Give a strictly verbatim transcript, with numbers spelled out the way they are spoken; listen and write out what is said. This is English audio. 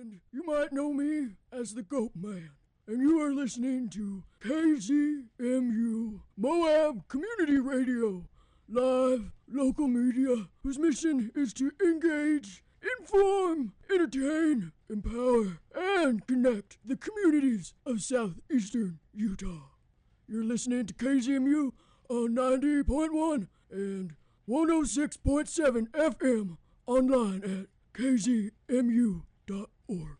And you might know me as the Goat Man. And you are listening to K Z M U Moab Community Radio, live local media whose mission is to engage, inform, entertain, empower, and connect the communities of southeastern Utah. You're listening to K Z M U on ninety point one and one oh six point seven F M online at k z m u dot org.